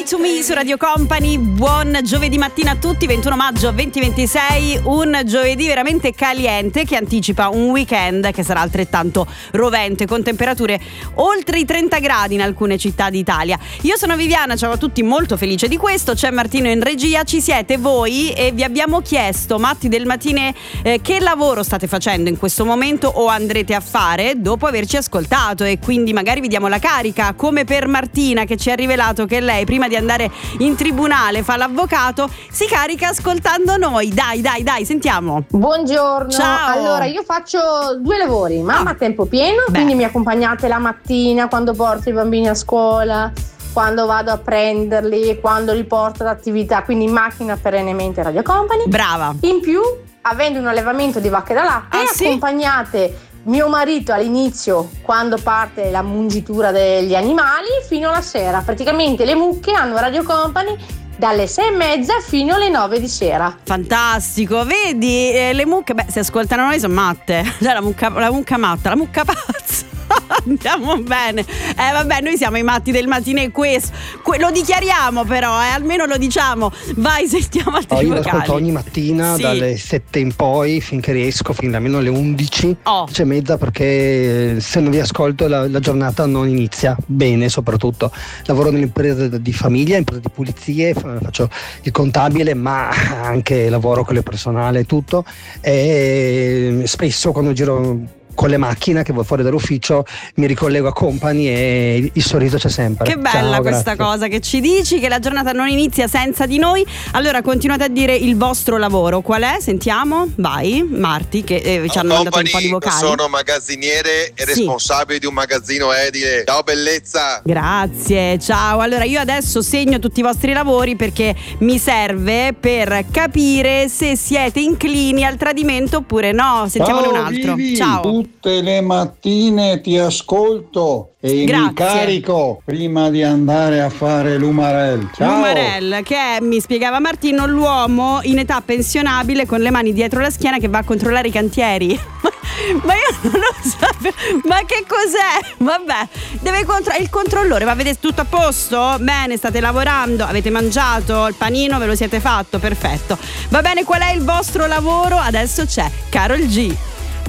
to Me su Radio Company. Buon giovedì mattina a tutti, 21 maggio 2026, un giovedì veramente caliente che anticipa un weekend che sarà altrettanto rovente, con temperature oltre i 30 gradi in alcune città d'Italia. Io sono Viviana, ciao a tutti, molto felice di questo. C'è Martino in regia, ci siete voi e vi abbiamo chiesto, matti del mattine, che lavoro state facendo in questo momento o andrete a fare dopo averci ascoltato, e quindi magari vi diamo la carica, come per Martina che ci ha rivelato che lei prima di andare in tribunale fa l'avvocato, si carica ascoltando noi. Dai, sentiamo. Buongiorno. Ciao. Allora, io faccio due lavori, mamma a tempo pieno, quindi mi accompagnate la mattina quando porto i bambini a scuola, quando vado a prenderli, quando li porto ad attività, quindi in macchina perennemente Radio Company. Brava. In più, avendo un allevamento di vacche da latte, accompagnate mio marito all'inizio quando parte la mungitura degli animali fino alla sera. Praticamente le mucche hanno Radio Company dalle 6:30 fino alle 9 di sera. Fantastico, vedi, le mucche, se ascoltano noi sono matte. Cioè la mucca matta, la mucca pazza. Andiamo bene. Vabbè, noi siamo i matti del mattino, questo lo dichiariamo, però almeno lo diciamo. Vai, sentiamo altri vocali. Io lo ascolto ogni mattina dalle 7 in poi finché riesco, fino almeno alle 11, 10:30, perché se non vi ascolto la giornata non inizia bene. Soprattutto lavoro nell'impresa di famiglia, impresa di pulizie, faccio il contabile, ma anche lavoro con il personale e tutto, e spesso quando giro con le macchine che vuoi fuori dall'ufficio mi ricollego a Company e il sorriso c'è sempre. Che bella. Ciao, questa grazie. cosa che ci dici, che la giornata non inizia senza di noi. Allora continuate a dire il vostro lavoro qual è, sentiamo. Vai Marti, che ci hanno mandato un po' di vocali. Sono magazziniere e responsabile di un magazzino edile. Ciao bellezza. Grazie, ciao. Allora io adesso segno tutti i vostri lavori perché mi serve per capire se siete inclini al tradimento oppure no. Sentiamone un altro. Vivi. Ciao. Tutte le mattine ti ascolto e mi carico prima di andare a fare l'Umarell. Ciao. L'Umarell, che è, mi spiegava Martino, l'uomo in età pensionabile con le mani dietro la schiena che va a controllare i cantieri. Ma io non lo sapevo. Ma che cos'è? Vabbè, il controllore. Ma vedete, tutto a posto? Bene, state lavorando, avete mangiato il panino, ve lo siete fatto, perfetto. Va bene, qual è il vostro lavoro? Adesso c'è Karol G.